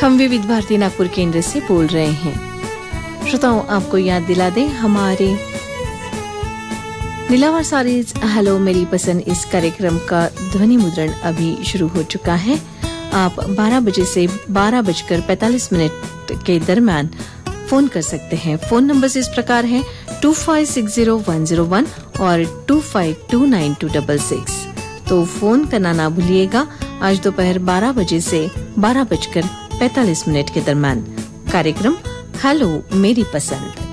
हम विविध भारती नागपुर केंद्र से बोल रहे हैं। श्रोताओं, आपको याद दिला दें, हमारे नीलावर सारीज हेलो मेरी पसंद इस कार्यक्रम का ध्वनि मुद्रण अभी शुरू हो चुका है। आप 12 बजे से 12:45 के दरमियान फोन कर सकते हैं। फोन नंबर इस प्रकार हैं 2560-101 और 2529-266। तो फोन करना ना भूलिएगा। आज दोपहर 12 बजे से 12:45 के दरमियान कार्यक्रम हेलो मेरी पसंद।